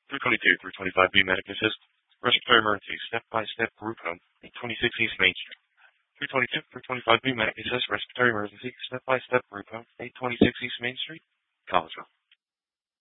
322 through 25B Medic Assist. Respiratory Emergency, Step-by-Step Group Home, 826 East Main Street. 322 through 25B Medic Assist. Respiratory Emergency, Step-by-Step Group Home, 826 East Main Street, Collegeville.